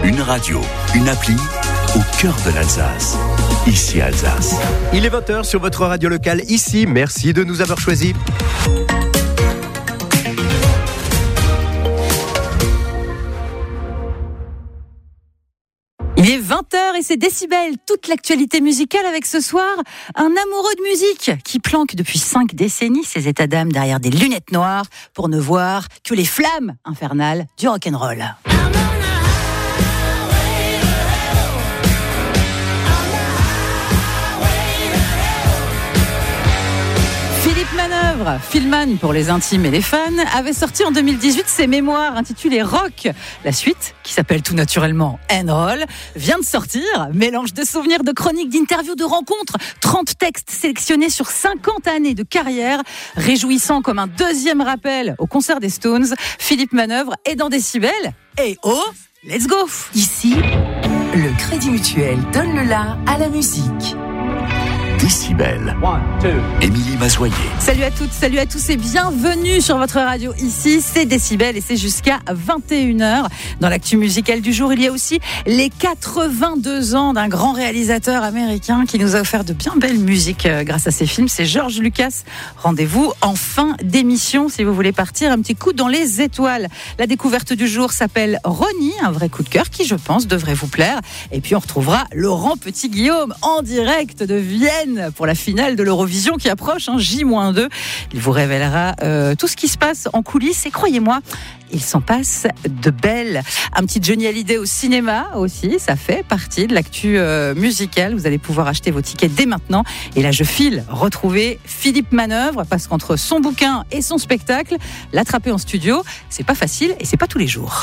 Une radio, une appli au cœur de l'Alsace. Ici Alsace. Il est 20h sur votre radio locale ici. Merci de nous avoir choisis. Il est 20h et c'est Décibel, toute l'actualité musicale avec ce soir un amoureux de musique qui planque depuis 5 décennies ses états d'âme derrière des lunettes noires pour ne voir que les flammes infernales du rock'n'roll. Manœuvre, Philman pour les intimes et les fans, avait sorti en 2018 ses mémoires intitulées Rock. La suite, qui s'appelle tout naturellement And Roll, vient de sortir. Mélange de souvenirs, de chroniques, d'interviews, de rencontres. 30 textes sélectionnés sur 50 années de carrière. Réjouissant comme un deuxième rappel au concert des Stones, Philippe Manœuvre est dans Décibel. Et oh, let's go! Ici, le Crédit Mutuel donne le la à la musique. Décibel. Émilie Mazoyer. Salut à toutes, salut à tous et bienvenue sur votre radio. Ici, c'est Décibel et c'est jusqu'à 21h. Dans l'actu musicale du jour, il y a aussi les 82 ans d'un grand réalisateur américain qui nous a offert de bien belles musiques grâce à ses films. C'est George Lucas. Rendez-vous en fin d'émission si vous voulez partir un petit coup dans les étoiles. La découverte du jour s'appelle Ronnie, un vrai coup de cœur qui, je pense, devrait vous plaire. Et puis on retrouvera Laurent Petit-Guillaume en direct de Vienne pour la finale de l'Eurovision qui approche, J-2. Il vous révélera tout ce qui se passe en coulisses et croyez-moi, il s'en passe de belles. Un petit Johnny Hallyday au cinéma aussi, ça fait partie de l'actu musicale. Vous allez pouvoir acheter vos tickets dès maintenant. Et là, je file retrouver Philippe Manœuvre parce qu'entre son bouquin et son spectacle, l'attraper en studio, c'est pas facile et c'est pas tous les jours.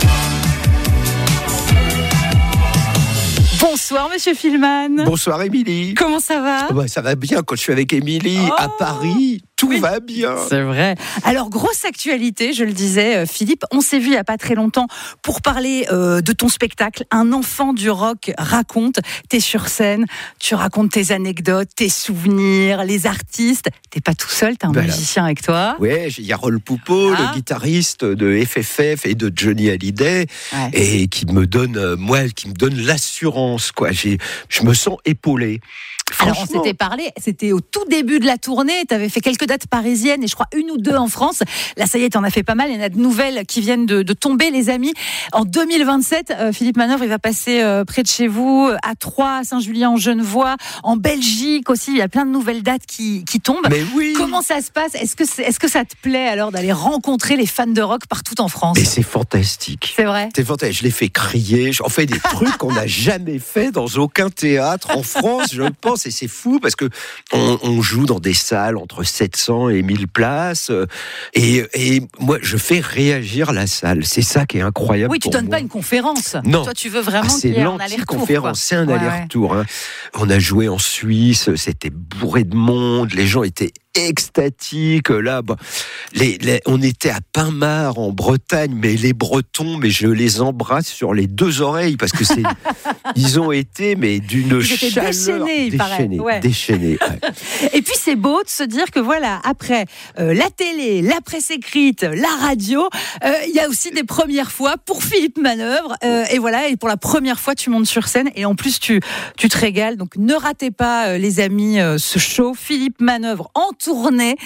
Bonsoir Monsieur Philman. Bonsoir Émilie. Comment ça va ? Ça va bien quand je suis avec Émilie à Paris. Tout va bien. C'est vrai. Alors, grosse actualité, je le disais, Philippe. On s'est vu il n'y a pas très longtemps pour parler de ton spectacle. Un enfant du rock raconte. T'es sur scène, tu racontes tes anecdotes, tes souvenirs, les artistes. T'es pas tout seul, t'as un musicien avec toi. Oui, il y a Rolf Poupeau, le guitariste de FFF et de Johnny Hallyday, et qui me donne, l'assurance, quoi. Je me sens épaulé. Alors on s'était parlé, c'était au tout début de la tournée, tu avais fait quelques dates parisiennes et je crois 1 ou 2 en France. Là ça y est, t'en as fait pas mal, il y en a de nouvelles qui viennent de tomber les amis. En 2027, Philippe Manœuvre, il va passer près de chez vous, à Troyes, à Saint-Julien-en-Genevois, en Belgique aussi, il y a plein de nouvelles dates qui tombent. Mais oui. Comment ça se passe ? Est-ce que ça te plaît alors d'aller rencontrer les fans de rock partout en France ? Mais c'est fantastique. C'est vrai ? C'est fantastique, je les fais crier, on fait des trucs qu'on n'a jamais fait dans aucun théâtre en France, je pense. Et c'est fou parce que on joue dans des salles entre 700 et 1000 places et moi je fais réagir la salle, c'est ça qui est incroyable. Oui, tu donnes pas une conférence. Non. Toi tu veux vraiment qu'il y ait un aller-retour. C'est un aller-retour. On a joué en Suisse, c'était bourré de monde, les gens étaient extatique. Là, on était à Pinmar en Bretagne, mais les Bretons, mais je les embrasse sur les 2 oreilles parce que ils ont été d'une chaleur déchaînée. Ouais. Et puis c'est beau de se dire que voilà, après la télé, la presse écrite, la radio, il y a aussi des premières fois pour Philippe Manœuvre. Et voilà, et pour la première fois, tu montes sur scène et en plus tu te régales. Donc ne ratez pas, les amis, ce show Philippe Manœuvre en tournée.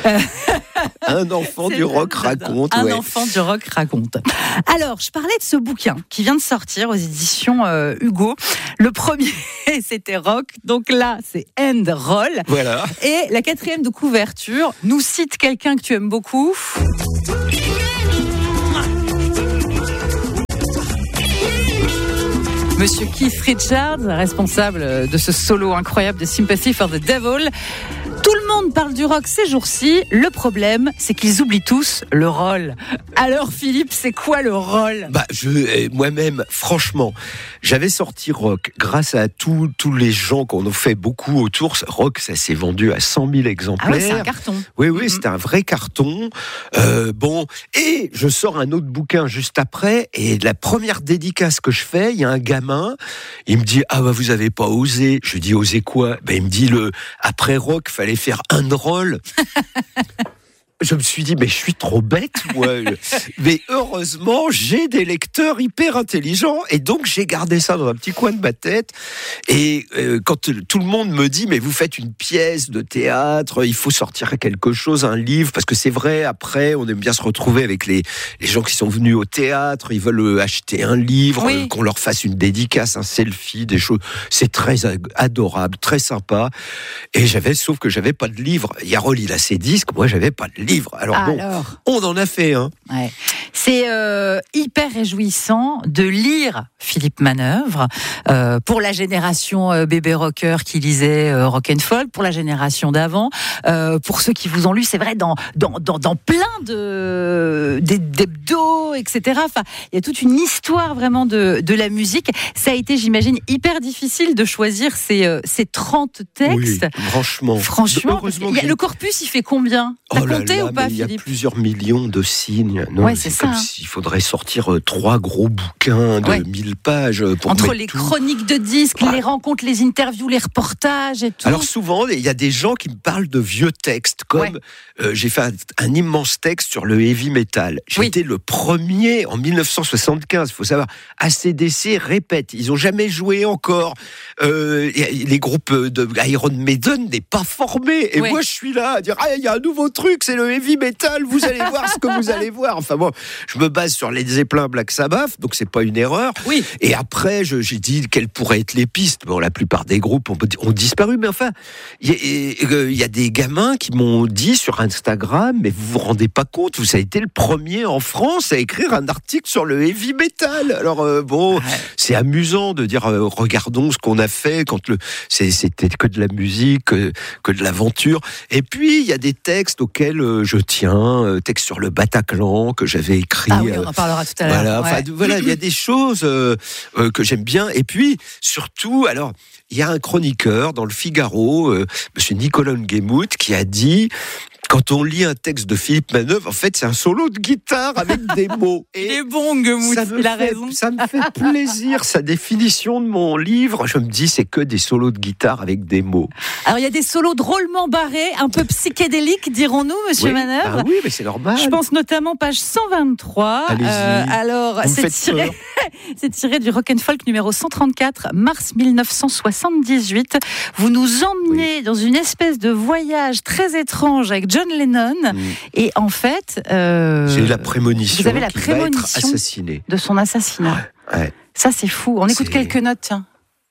Un enfant du rock raconte. Un enfant du rock raconte. Alors, je parlais de ce bouquin qui vient de sortir aux éditions Hugo. Le premier, c'était Rock. Donc là, c'est And Roll. Voilà. Et la 4e de couverture nous cite quelqu'un que tu aimes beaucoup. Monsieur Keith Richards, responsable de ce solo incroyable de Sympathy for the Devil. Tout le monde parle du rock ces jours-ci. Le problème, c'est qu'ils oublient tous le roll. Alors Philippe, c'est quoi le roll ? Moi-même, franchement, j'avais sorti Rock grâce à tous les gens qu'on a fait beaucoup autour. Rock, ça s'est vendu à 100 000 exemplaires. Ah oui, c'est un carton. Oui, c'était un vrai carton. Et je sors un autre bouquin juste après. Et la première dédicace que je fais, il y a un gamin, il me dit « Ah bah vous avez pas osé ». Je lui dis « Oser quoi ?» Il me dit après Rock, fallait faire un roll. je me suis dit, mais je suis trop bête, moi. Mais heureusement, j'ai des lecteurs hyper intelligents, et donc j'ai gardé ça dans un petit coin de ma tête. Et quand tout le monde me dit, mais vous faites une pièce de théâtre, il faut sortir quelque chose, un livre, parce que c'est vrai, après, on aime bien se retrouver avec les gens qui sont venus au théâtre, ils veulent acheter un livre, oui. qu'on leur fasse une dédicace, un selfie, des choses. C'est très adorable, très sympa. Et sauf que j'avais pas de livre. Yarol, il a ses disques, moi j'avais pas de livre. Alors bon, on en a fait un. Ouais. C'est hyper réjouissant de lire Philippe Manœuvre pour la génération bébé rocker qui lisait rock and folk, pour la génération d'avant, pour ceux qui vous ont lu, c'est vrai, dans plein d'hebdos, etc. Enfin, il y a toute une histoire vraiment de la musique. Ça a été, j'imagine, hyper difficile de choisir ces 30 textes. Oui, franchement, le corpus, il fait combien ? T'as compté ou pas, Philippe ? Il y a Philippe ? plusieurs millions de signes. Non, ouais, c'est ça. Comme s'il faudrait sortir 3 gros bouquins de 1000 pages. Pour entre les chroniques de disques, les rencontres, les interviews, les reportages et tout. Alors souvent, il y a des gens qui me parlent de vieux textes, comme j'ai fait un immense texte sur le heavy metal. J'ai été le premier en 1975, il faut savoir. AC/DC répète, ils n'ont jamais joué encore. Les groupes de Iron Maiden n'est pas formé. Et moi, je suis là à dire, il y a un nouveau truc, c'est le heavy metal, vous allez voir ce que vous allez voir. Enfin bon, je me base sur Led Zeppelin, Black Sabbath, donc c'est pas une erreur. Oui. Et après, j'ai dit quelles pourraient être les pistes. Bon, la plupart des groupes ont disparu, mais enfin, il y a des gamins qui m'ont dit sur Instagram, mais vous vous rendez pas compte, vous avez été le premier en France à écrire un article sur le heavy metal. Alors c'est amusant de dire, regardons ce qu'on a fait quand c'était que de la musique, que de l'aventure. Et puis il y a des textes auxquels je tiens, textes sur le Bataclan que j'avais écrit. Ah oui, on en parlera tout à l'heure. Voilà, il y a des choses que j'aime bien. Et puis surtout, alors il y a un chroniqueur dans le Figaro, Monsieur Nicolas Nguemout, qui a dit: quand on lit un texte de Philippe Manœuvre, en fait, c'est un solo de guitare avec des mots. Et il est bon, Nguemout, il a raison. Ça me fait plaisir, sa définition de mon livre. Je me dis, c'est que des solos de guitare avec des mots. Alors, il y a des solos drôlement barrés, un peu psychédéliques, dirons-nous, Monsieur Manœuvre. Oui, mais c'est normal. Je pense notamment page 123. Allez-y. Alors, c'est tiré du Rock and Folk numéro 134, mars 1978. Vous nous emmenez dans une espèce de voyage très étrange avec John Lennon, et en fait, j'ai la prémonition. Vous avez la qu'il va être prémonition assassiné. de son assassinat. Ouais. Ça, c'est fou. On écoute quelques notes, tiens.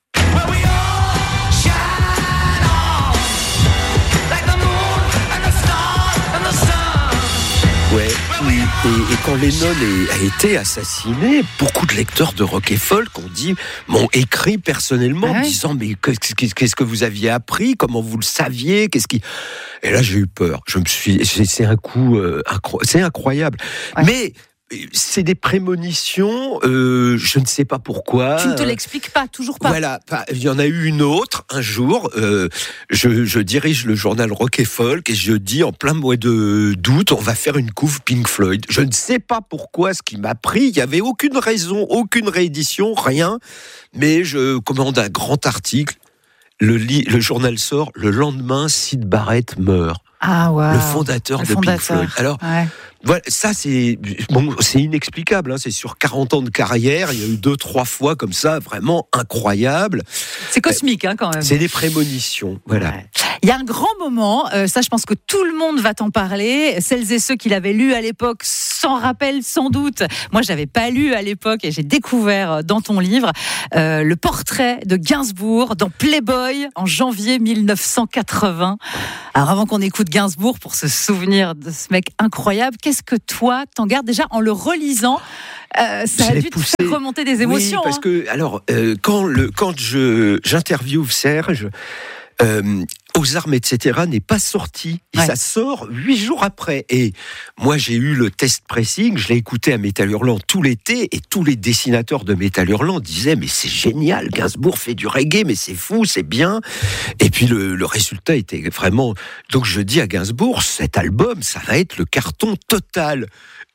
Ouais. Et quand Lennon a été assassiné, beaucoup de lecteurs de rock et folk m'ont écrit personnellement, disant, mais qu'est-ce que vous aviez appris, comment vous le saviez, Et là j'ai eu peur. C'est un coup, c'est incroyable. Ouais. Mais c'est des prémonitions, je ne sais pas pourquoi. Tu ne te l'expliques pas, toujours pas. Voilà, il y en a eu une autre, un jour, je dirige le journal Rock et Folk, et je dis en plein mois d'août, on va faire une couve Pink Floyd. Je ne sais pas pourquoi, ce qui m'a pris, il n'y avait aucune raison, aucune réédition, rien, mais je commande un grand article, le journal sort, le lendemain, Syd Barrett meurt. Ah, wow. Le fondateur de Pink Floyd. Alors, voilà, ça c'est inexplicable, hein, c'est sur 40 ans de carrière, il y a eu 2-3 fois comme ça, vraiment incroyable. C'est cosmique, hein, quand même. C'est des prémonitions, voilà. Ouais. Il y a un grand moment, ça je pense que tout le monde va t'en parler, celles et ceux qui l'avaient lu à l'époque s'en rappellent sans doute. Moi je l'avais pas lu à l'époque et j'ai découvert dans ton livre le portrait de Gainsbourg dans Playboy en janvier 1980. Alors avant qu'on écoute Gainsbourg pour se souvenir de ce mec incroyable, qu'est-ce que toi t'en gardes déjà en le relisant? Ça a dû te faire remonter des émotions. Oui, parce que alors quand j'interviewe Serge, Aux armes, etc. n'est pas sorti. Et ça sort 8 jours après. Et moi, j'ai eu le test pressing, je l'ai écouté à Métal Hurlant tout l'été, et tous les dessinateurs de Métal Hurlant disaient, mais c'est génial, Gainsbourg fait du reggae, mais c'est fou, c'est bien. Et puis le résultat était vraiment... Donc je dis à Gainsbourg, cet album, ça va être le carton total.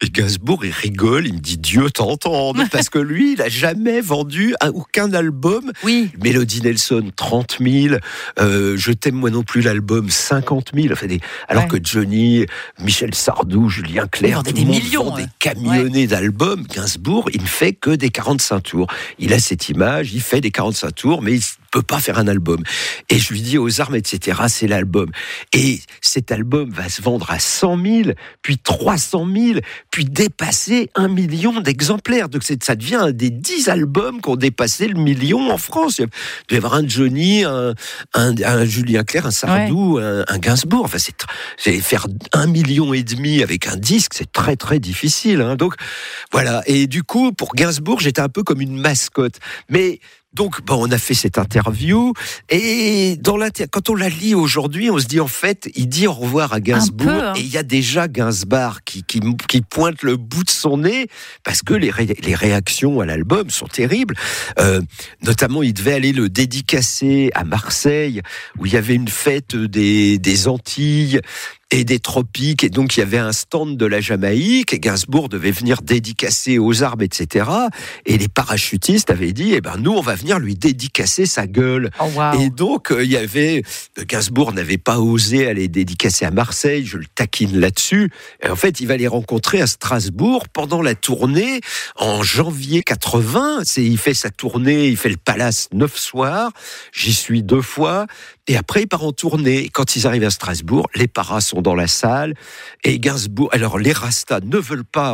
Et Gainsbourg, il rigole, il me dit Dieu t'entende, parce que lui, il a jamais vendu aucun album. Oui. Mélodie Nelson, 30 000. Je t'aime moi non plus, l'album, 50 000. Enfin, alors que Johnny, Michel Sardou, Julien Clerc, tout le monde vend des camionnets d'albums. Gainsbourg, il ne fait que des 45 tours. Il a cette image, il fait des 45 tours, mais il peut pas faire un album. Et je lui dis aux armes, etc., c'est l'album. Et cet album va se vendre à 100 000, puis 300 000, puis dépasser 1 million d'exemplaires. Donc ça devient un des 10 albums qui ont dépassé le million en France. Il doit y avoir un Johnny, un Julien Clerc, un Sardou, un Gainsbourg. Enfin, c'est faire 1,5 million avec un disque, c'est très très difficile. Hein. Donc voilà. Et du coup, pour Gainsbourg, j'étais un peu comme une mascotte. Mais donc, on a fait cette interview et quand on la lit aujourd'hui, on se dit en fait, il dit au revoir à Gainsbourg et il y a déjà Gainsbourg qui pointe le bout de son nez parce que les réactions à l'album sont terribles. Notamment, il devait aller le dédicacer à Marseille où il y avait une fête des Antilles et des tropiques, et donc il y avait un stand de la Jamaïque, et Gainsbourg devait venir dédicacer aux arbres, etc. Et les parachutistes avaient dit, nous, on va venir lui dédicacer sa gueule. Oh, wow. Et donc, Gainsbourg n'avait pas osé aller dédicacer à Marseille, je le taquine là-dessus. Et en fait, il va les rencontrer à Strasbourg pendant la tournée, en janvier 80. Il fait sa tournée, il fait le Palace 9 soirs, j'y suis 2 fois, et après, il part en tournée. Quand ils arrivent à Strasbourg, les paras sont dans la salle, et Gainsbourg, alors les Rastas ne veulent pas,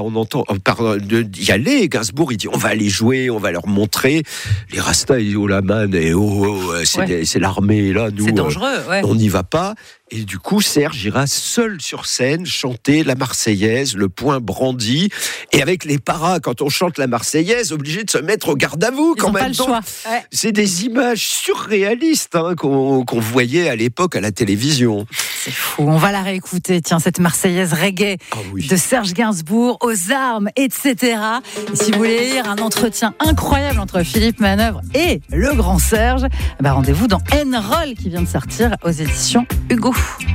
y aller. Gainsbourg, il dit, on va aller jouer, on va leur montrer. Les Rastas, ils disent, oh la man, c'est l'armée, là, nous, c'est dangereux, on n'y va pas. Et du coup, Serge ira seul sur scène chanter la Marseillaise, le poing brandi, et avec les paras, quand on chante la Marseillaise, obligé de se mettre au garde à vous quand même. C'est des images surréalistes qu'on voyait à l'époque à la télévision. C'est fou, on va la réécouter, tiens, cette Marseillaise reggae de Serge Gainsbourg, aux armes, etc. Et si vous voulez lire un entretien incroyable entre Philippe Manœuvre et le grand Serge, rendez-vous dans N-Roll qui vient de sortir aux éditions Hugo.